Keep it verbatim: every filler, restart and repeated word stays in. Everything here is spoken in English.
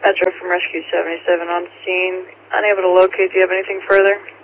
Metro from Rescue seventy-seven on scene. Unable to locate. Do you have anything further?